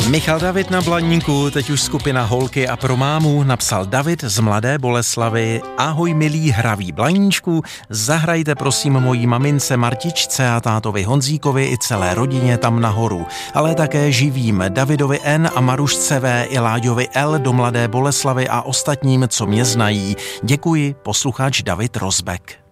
Michal David na Blaníku, teď už skupina Holky a pro mámu, napsal David z Mladé Boleslavi. Ahoj milí hraví Blaníčku, zahrajte prosím mojí mamince Martičce a tátovi Honzíkovi i celé rodině tam nahoru, ale také živým Davidovi N a Marušce V i Láďovi L do Mladé Boleslavy a ostatním, co mě znají. Děkuji, posluchač David Rozbek.